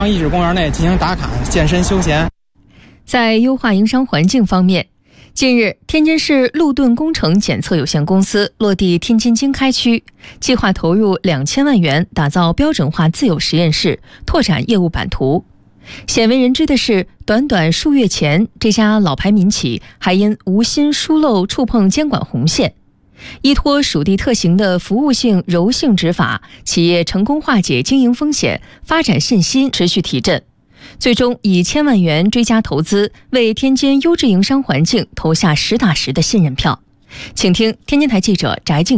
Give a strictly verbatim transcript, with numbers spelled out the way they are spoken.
遗址公园内进行打卡、健身、休闲。 在优化营商环境方面，近日，天津市路盾工程检测有限公司落地天津经开区，计划投入两千万元打造标准化自有实验室，拓展业务版图。鲜为人知的是，短短数月前，这家老牌民企还因无心疏漏触碰监管红线。依托属地特行的服务性柔性执法，企业成功化解经营风险，发展信心持续提振。最终以千万元追加投资，为天津优质营商环境投下实打实的信任票。请听天津台记者翟静